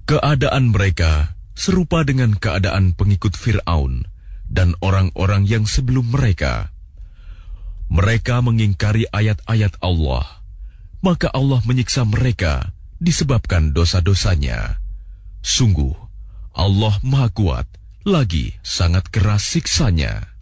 Keadaan mereka serupa dengan keadaan pengikut Fir'aun dan orang-orang yang sebelum mereka. Mereka mengingkari ayat-ayat Allah, maka Allah menyiksa mereka disebabkan dosa-dosanya. Sungguh, Allah Maha Kuat, lagi sangat keras siksanya.